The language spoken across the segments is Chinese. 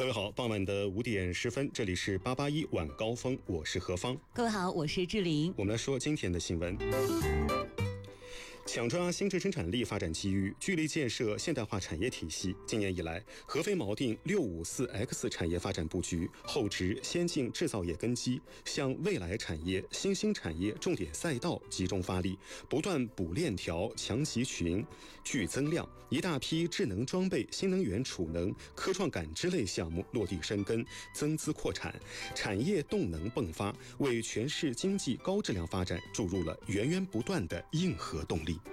各位好，傍晚的5点10分，这里是881晚高峰，我是何芳。 各位好，我是志玲。 我们来说今天的新闻。抢抓新质生产力发展机遇，聚力建设现代化产业体系。今年以来，合肥锚定654X 产业发展布局，厚植先进制造业根基，向未来产业、新兴产业重点赛道集中发力，不断补链条、强集群、聚增量。一大批智能装备、新能源储能、科创感知类项目落地生根，增资扩产，产业动能迸发，为全市经济高质量发展注入了源源不断的硬核动力。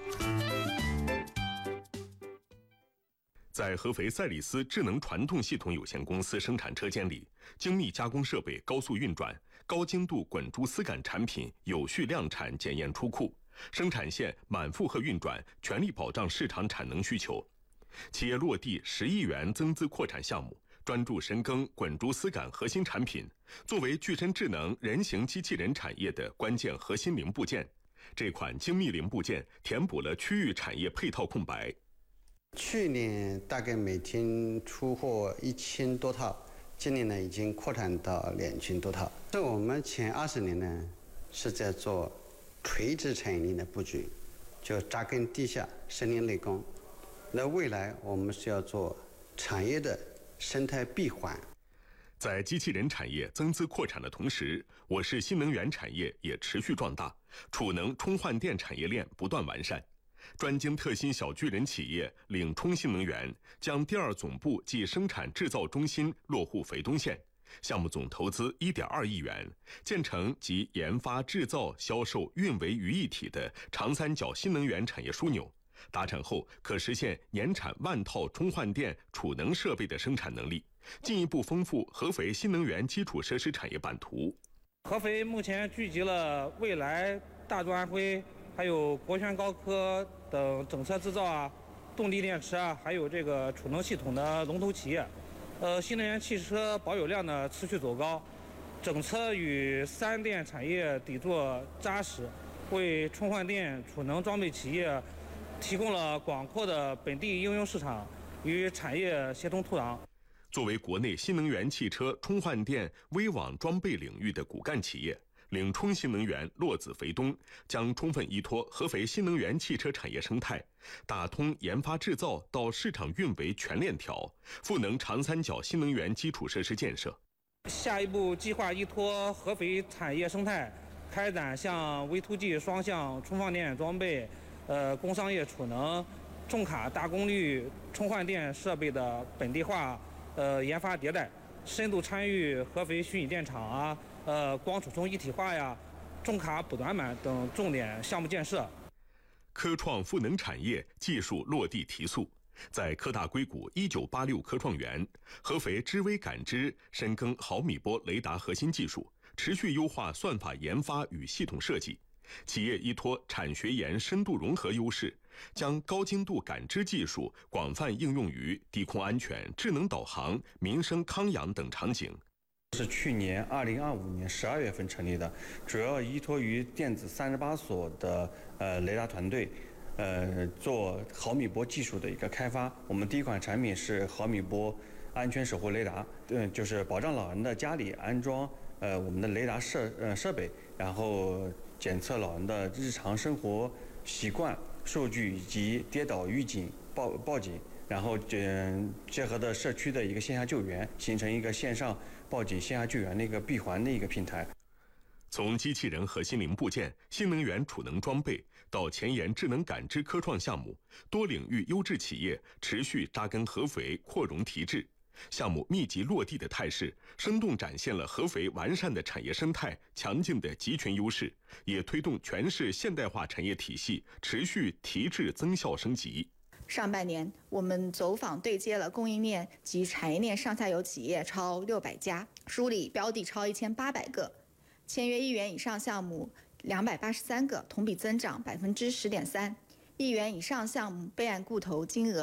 在合肥赛里斯智能传动系统有限公司生产车间里，精密加工设备高速运转，高精度滚珠丝感产品有序量产检验出库，生产线满负荷运转，全力保障市场产能需求。企业落地10亿元增资扩产项目，专注深耕滚珠丝感核心产品，作为具身智能人形机器人产业的关键核心零部件。这款精密零部件填补了区域产业配套空白。 去年大概每天出货1000多套，今年呢已经扩展到2000多套。这我们前20年呢是在做垂直产业链的布局，就扎根地下生灵内功。那未来我们是要做产业的生态闭环。 在机器人产业增资扩产的同时，我市新能源产业也持续壮大，储能充换电产业链不断完善。专精特新小巨人企业领充新能源将第2总部暨生产制造中心落户肥东县，项目总投资1.2亿元，建成集研发、制造、销售、运维于一体的长三角新能源产业枢纽。达产后可实现年产万套充换电储能设备的生产能力，进一步丰富合肥新能源基础设施产业版图。 合肥目前聚集了蔚来、大众安徽，还有国轩高科等整车制造啊、动力电池啊，还有这个储能系统的龙头企业。新能源汽车保有量呢持续走高，整车与3电产业底座扎实，为充换电储能装备企业提供了广阔的本地应用市场与产业协同土壤。 作为国内新能源汽车充换电微网装备领域的骨干企业，领充新能源落子肥东将充分依托合肥新能源汽车产业生态，打通研发制造到市场运维全链条，赋能长三角新能源基础设施建设。 下一步计划依托合肥产业生态，开展向 V2G 双向充放电装备、工商业储能、重卡大功率充换电设备的本地化研发迭代，深度参与合肥虚拟电厂啊、光储充一体化呀、重卡补短板等重点项目建设。 科创赋能产业技术落地提速。在科大硅谷1986科创园，合肥知微感知深耕毫米波雷达核心技术，持续优化算法研发与系统设计。企业依托产学研深度融合优势，将高精度感知技术广泛应用于低空安全、智能导航、民生康养等场景。 是去年2025年12月份成立的，主要依托于电子38所的雷达团队，做毫米波技术的一个开发。我们第一款产品是毫米波安全守护雷达，就是保障老人的家里安装我们的雷达设备，然后检测老人的日常生活习惯数据以及跌倒预警报警，然后结合的社区的一个线下救援，形成一个线上报警、线下救援的一个闭环的一个平台。 从机器人核心零部件、新能源储能装备到前沿智能感知科创项目，多领域优质企业持续扎根合肥，扩容提质。项目密集落地的态势，生动展现了合肥完善的产业生态、强劲的集群优势，也推动全市现代化产业体系持续提质增效升级。 上半年，我们走访对接了供应链及产业链上下游企业超600家，梳理标的超1800个，签约1元以上项目283个，同比增长10.3%，1元以上项目备案固投金额